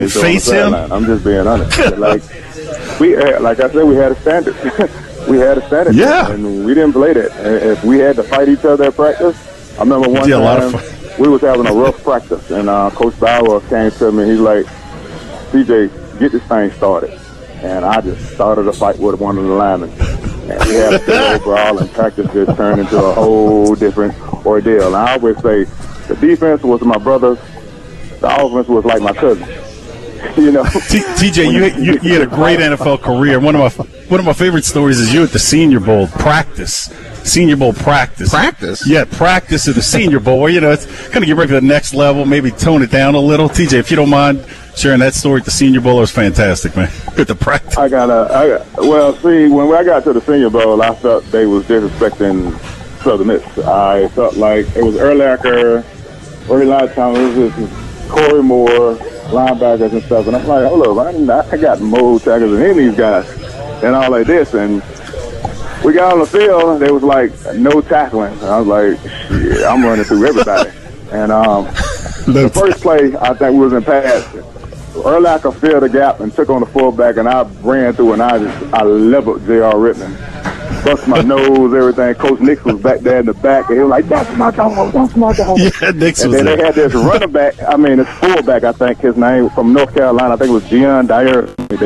Face him? I'm just being honest. Like I said, we had a standard. We had a standard. Yeah. And we didn't play that. And if we had to fight each other at practice, I remember one time we was having a rough practice, and Coach Bauer came to me. He's like, TJ, get this thing started. And I just started a fight with one of the linemen. And we had a big old brawl, and practice just turned into a whole different ordeal. And I always say, the defense was my brothers, the offense was like my cousin. You know, TJ, you had a great NFL career. One of my favorite stories is you at the Senior Bowl practice. Senior Bowl practice. Practice? Yeah, practice at the Senior Bowl. You know, it's kind of get ready for the next level, maybe tone it down a little. TJ, if you don't mind sharing that story at the Senior Bowl, it was fantastic, man. At the practice. Well, see, when I got to the Senior Bowl, I felt they was disrespecting Southern Miss. I felt like it was Urlacher, Elijah Thomas, Corey Moore, linebackers and stuff, and I'm like, hold up, I got more tackles than any of these guys, and all like this, and we got on the field, there was like no tackling. I was like, shit, I'm running through everybody, and the first play, I think we was in pass. Urlacher filled the gap and took on the fullback, and I ran through, and I leveled J.R. Rittman. Bust my nose, everything. Coach Nix was back there in the back, and he was like, that's my dog, that's my dog. Yeah, Nix and was then there. They had this running back, this fullback, I think his name, from North Carolina, I think it was Deion Dyer.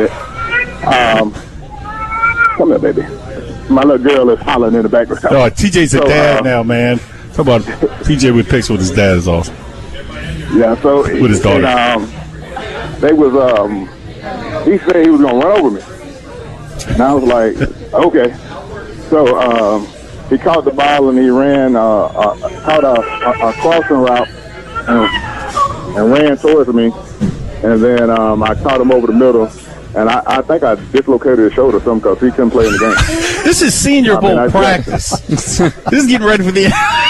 Come here, baby. My little girl is hollering in the background. Oh, TJ's a dad now, man. Talk about TJ with picks with his dad is awesome. Yeah, so with his daughter. They was he said he was gonna run over me, and I was like, okay. So he caught the ball and he ran, caught a crossing route and ran towards me, and then I caught him over the middle, and I think I dislocated his shoulder or something because he couldn't play in the game. This is Senior Bowl practice. This is getting ready for the.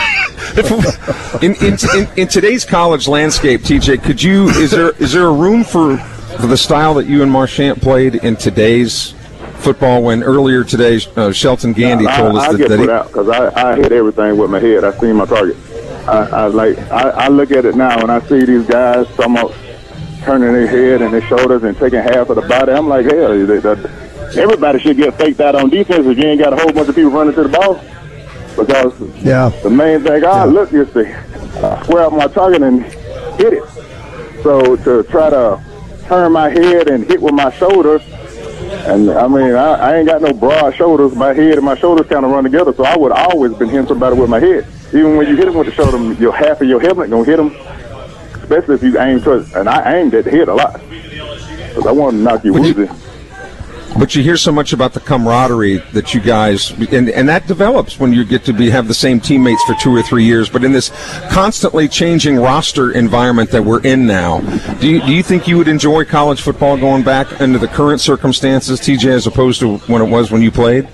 in today's college landscape, TJ, is there a room for the style that you and Marchant played in today's football? When earlier today, Shelton Gandy told us I get put out because I hit everything with my head. I seen my target. I look at it now and I see these guys almost turning their head and their shoulders and taking half of the body. I'm like, hell, everybody should get faked out on defense if you ain't got a whole bunch of people running to the ball. Because the main thing I look is to square up my target and hit it. So to try to turn my head and hit with my shoulder, and I ain't got no broad shoulders. My head and my shoulders kind of run together, so I would always been hitting somebody with my head. Even when you hit them with the shoulder, half of your helmet gonna hit them, especially if you aim towards. And I aimed at the head a lot because I wanted to knock you woozy. But you hear so much about the camaraderie that you guys, and that develops when you get to have the same teammates for 2 or 3 years. But in this constantly changing roster environment that we're in now, do you think you would enjoy college football going back under the current circumstances, TJ, as opposed to when it was when you played?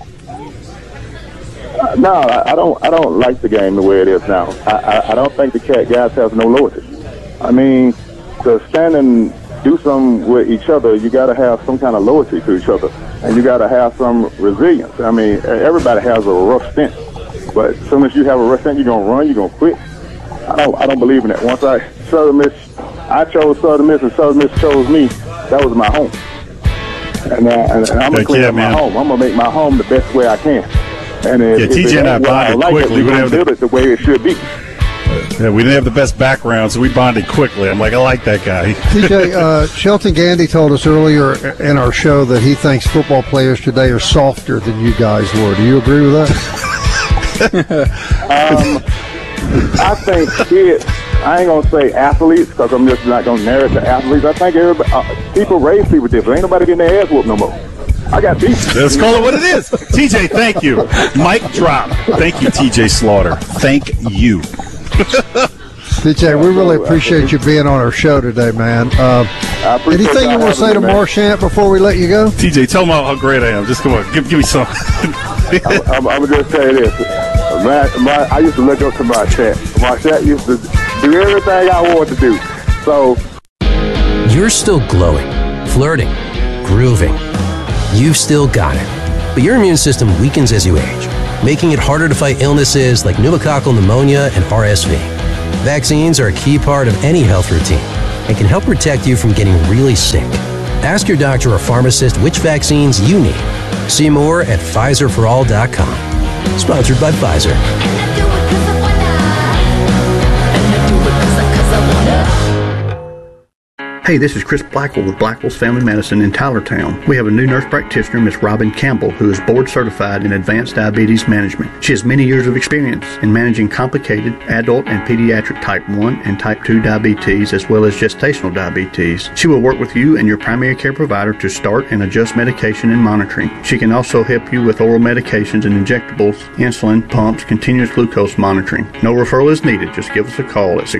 No, I don't like the game the way it is now. I don't think the guys have no loyalty. To stand and do something with each other, you got to have some kind of loyalty to each other, and you got to have some resilience. Everybody has a rough stint, but as soon as you have a rough stint, you're gonna run, you're gonna quit. I don't believe in that. Once I chose Southern Miss, and Southern Miss chose me. That was my home, and I'm gonna clean up my home. I'm gonna make my home the best way I can. And if TJ and I bonded quickly. We're gonna build it the way it should be. Yeah, we didn't have the best background, so we bonded quickly. I'm like, I like that guy. TJ, Shelton Gandy told us earlier in our show that he thinks football players today are softer than you guys were. Do you agree with that? I think kids, I ain't going to say athletes because I'm just not going to narrow it to athletes. I think people raise people different. Ain't nobody getting their ass whooped no more. I got beef. Let's call it what it is. TJ, thank you. Mic drop. Thank you, TJ Slaughter. Thank you. TJ, we really appreciate you being on our show today, man. Anything you want to say to Marchant before we let you go? TJ, tell him how great I am. Just come on, give me something. I'm going to just say this. I used to look up to Marchant. Marchant used to do everything I wanted to do. So you're still glowing, flirting, grooving. You've still got it. But your immune system weakens as you age, making it harder to fight illnesses like pneumococcal pneumonia and RSV. Vaccines are a key part of any health routine, and can help protect you from getting really sick. Ask your doctor or pharmacist which vaccines you need. See more at PfizerForAll.com. Sponsored by Pfizer. Hey, this is Chris Blackwell with Blackwell's Family Medicine in Tylertown. We have a new nurse practitioner, Miss Robin Campbell, who is board certified in advanced diabetes management. She has many years of experience in managing complicated adult and pediatric type 1 and type 2 diabetes, as well as gestational diabetes. She will work with you and your primary care provider to start and adjust medication and monitoring. She can also help you with oral medications and injectables, insulin, pumps, continuous glucose monitoring. No referral is needed. Just give us a call at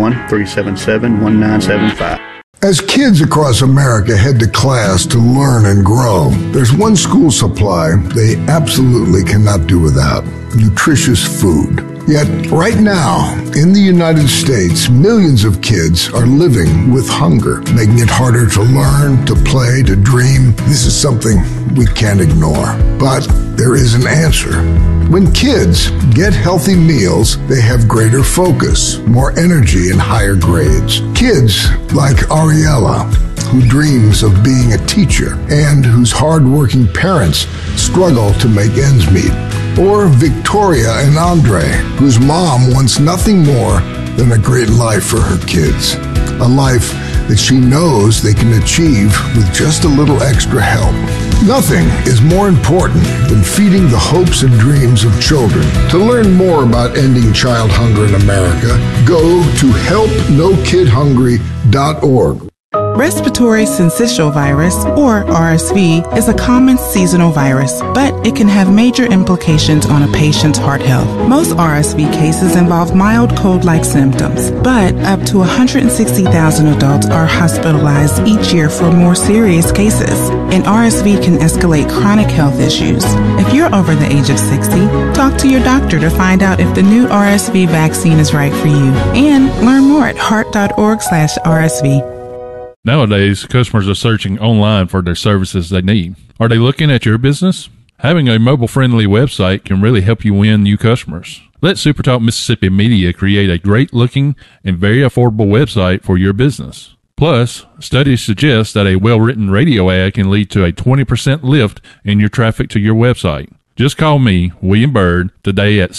601-377-1975. As kids across America head to class to learn and grow, there's one school supply they absolutely cannot do without: nutritious food. Yet, right now, in the United States, millions of kids are living with hunger, making it harder to learn, to play, to dream. This is something we can't ignore. But there is an answer. When kids get healthy meals, they have greater focus, more energy, and higher grades. Kids like Ariella, who dreams of being a teacher and whose hardworking parents struggle to make ends meet. Or Victoria and Andre, whose mom wants nothing more than a great life for her kids. A life that she knows they can achieve with just a little extra help. Nothing is more important than feeding the hopes and dreams of children. To learn more about ending child hunger in America, go to helpnokidhungry.org. Respiratory syncytial virus, or RSV, is a common seasonal virus, but it can have major implications on a patient's heart health. Most RSV cases involve mild cold-like symptoms, but up to 160,000 adults are hospitalized each year for more serious cases, and RSV can escalate chronic health issues. If you're over the age of 60, talk to your doctor to find out if the new RSV vaccine is right for you, and learn more at heart.org/RSV. Nowadays, customers are searching online for their services they need. Are they looking at your business? Having a mobile-friendly website can really help you win new customers. Let SuperTalk Mississippi Media create a great-looking and very affordable website for your business. Plus, studies suggest that a well-written radio ad can lead to a 20% lift in your traffic to your website. Just call me, William Byrd, today at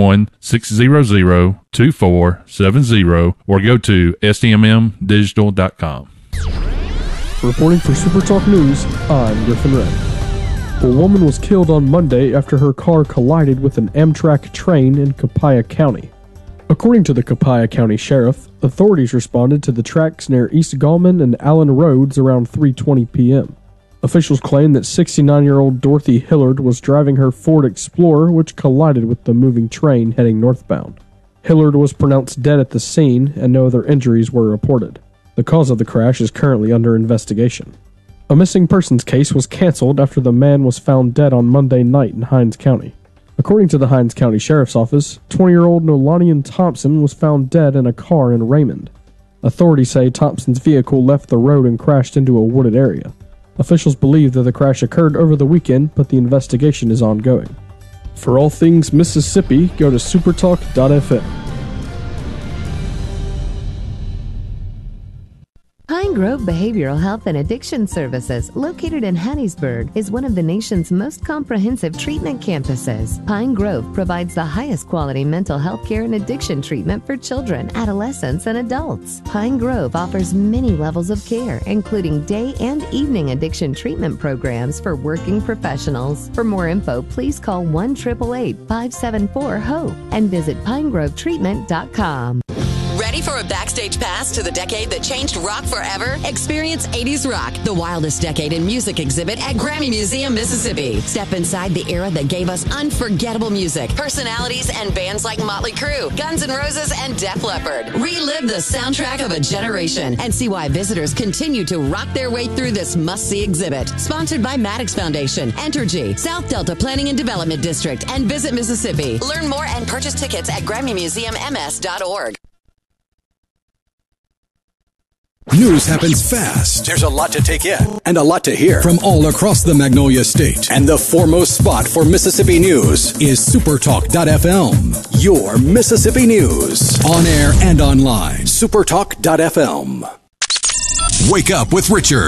601-600-2470 or go to stmmdigital.com. Reporting for SuperTalk News, I'm Griffin Wren. A woman was killed on Monday after her car collided with an Amtrak train in Copiah County. According to the Copiah County Sheriff, authorities responded to the tracks near East Gallman and Allen Roads around 3:20 p.m. Officials claim that 69-year-old Dorothy Hillard was driving her Ford Explorer, which collided with the moving train heading northbound. Hillard was pronounced dead at the scene, and no other injuries were reported. The cause of the crash is currently under investigation. A missing persons case was canceled after the man was found dead on Monday night in Hinds County. According to the Hinds County Sheriff's Office, 20-year-old Nolanian Thompson was found dead in a car in Raymond. Authorities say Thompson's vehicle left the road and crashed into a wooded area. Officials believe that the crash occurred over the weekend, but the investigation is ongoing. For all things Mississippi, go to supertalk.fm. Pine Grove Behavioral Health and Addiction Services, located in Hattiesburg, is one of the nation's most comprehensive treatment campuses. Pine Grove provides the highest quality mental health care and addiction treatment for children, adolescents, and adults. Pine Grove offers many levels of care, including day and evening addiction treatment programs for working professionals. For more info, please call 1-888-574-HOPE and visit pinegrovetreatment.com. Ready for a backstage pass to the decade that changed rock forever? Experience 80s Rock, the wildest decade in music exhibit at Grammy Museum, Mississippi. Step inside the era that gave us unforgettable music, personalities, and bands like Motley Crue, Guns N' Roses, and Def Leppard. Relive the soundtrack of a generation and see why visitors continue to rock their way through this must-see exhibit. Sponsored by Maddox Foundation, Entergy, South Delta Planning and Development District, and Visit Mississippi. Learn more and purchase tickets at GrammyMuseumMS.org. News happens fast. There's a lot to take in and a lot to hear from all across the Magnolia State. And the foremost spot for Mississippi news is Supertalk.fm. Your Mississippi news. On air and online. Supertalk.fm. Wake up with Richard.